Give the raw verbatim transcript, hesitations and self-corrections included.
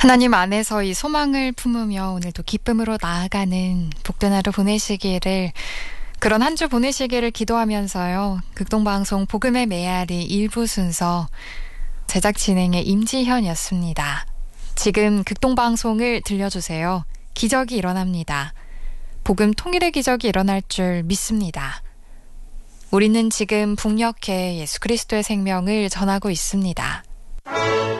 하나님 안에서 이 소망을 품으며 오늘도 기쁨으로 나아가는 복된 하루 보내시기를, 그런 한 주 보내시기를 기도하면서요. 극동방송 복음의 메아리 일부 순서 제작 진행의 임지현이었습니다. 지금 극동방송을 들려주세요. 기적이 일어납니다. 복음 통일의 기적이 일어날 줄 믿습니다. 우리는 지금 북녘에 예수 그리스도의 생명을 전하고 있습니다.